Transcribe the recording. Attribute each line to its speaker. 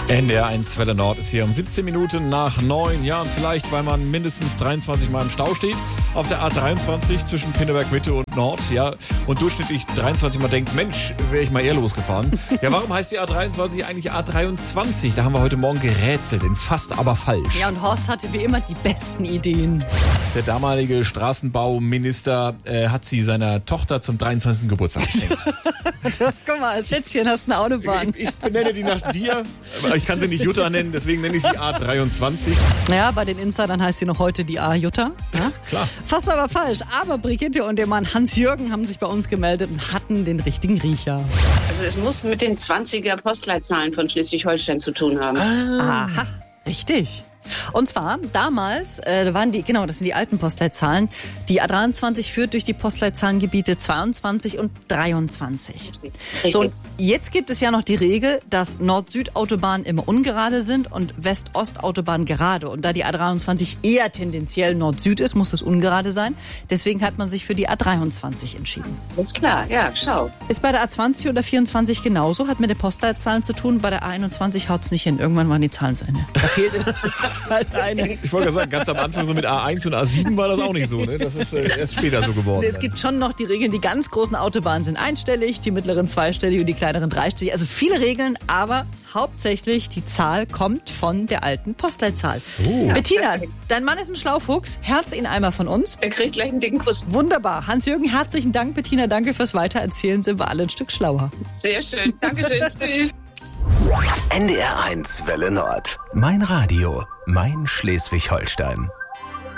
Speaker 1: NDR1 Welle Nord ist hier um 17 Minuten nach 9. Ja, und vielleicht, weil man mindestens 23 Mal im Stau steht, auf der A23 zwischen Pinneberg Mitte und Nord, ja, und durchschnittlich 23 Mal denkt, Mensch, wäre ich mal eher losgefahren. Ja, warum heißt die A23 eigentlich A23? Da haben wir heute Morgen gerätselt, in fast aber falsch.
Speaker 2: Ja, und Horst hatte wie immer die besten Ideen.
Speaker 1: Der damalige Straßenbauminister hat sie seiner Tochter zum 23. Geburtstag geschenkt.
Speaker 2: Guck mal, Schätzchen, hast eine Autobahn.
Speaker 1: Ich benenne die nach dir, aber ich kann sie nicht Jutta nennen, deswegen nenne ich sie A23.
Speaker 2: Ja, bei den Insidern heißt sie noch heute die A-Jutta. Ja?
Speaker 1: Klar.
Speaker 2: Fast aber falsch. Aber Brigitte und der Mann Hans-Jürgen haben sich bei uns gemeldet und hatten den richtigen Riecher.
Speaker 3: Also es muss mit den 20er Postleitzahlen von Schleswig-Holstein zu tun haben.
Speaker 2: Aha, richtig. Und zwar damals waren die, genau, das sind die alten Postleitzahlen. Die A23 führt durch die Postleitzahlengebiete 22 und 23.
Speaker 3: Richtig.
Speaker 2: So, und jetzt gibt es ja noch die Regel, dass Nord-Süd-Autobahnen immer ungerade sind und West-Ost-Autobahnen gerade. Und da die A23 eher tendenziell Nord-Süd ist, muss es ungerade sein. Deswegen hat man sich für die A23 entschieden.
Speaker 3: Ist klar, ja, schau.
Speaker 2: Ist bei der A20 oder 24 genauso, hat mit den Postleitzahlen zu tun. Bei der A21 haut es nicht hin. Irgendwann waren die Zahlen zu Ende. Da fehlt halt eine.
Speaker 1: Ich wollte gerade sagen, ganz am Anfang so mit A1 und A7 war das auch nicht so, ne? Das ist erst später so geworden.
Speaker 2: Es gibt schon noch die Regeln, die ganz großen Autobahnen sind einstellig, die mittleren zweistellig und die kleineren dreistellig. Also viele Regeln, aber hauptsächlich die Zahl kommt von der alten Postleitzahl.
Speaker 1: So.
Speaker 2: Bettina, dein Mann ist ein Schlaufuchs. Herz ihn einmal von uns.
Speaker 3: Er kriegt gleich einen dicken Kuss.
Speaker 2: Wunderbar. Hans-Jürgen, herzlichen Dank. Bettina, danke fürs Weitererzählen. Sind wir alle ein Stück schlauer.
Speaker 3: Sehr schön. Dankeschön. Tschüss.
Speaker 4: NDR1 Welle Nord. Mein Radio. Mein Schleswig-Holstein.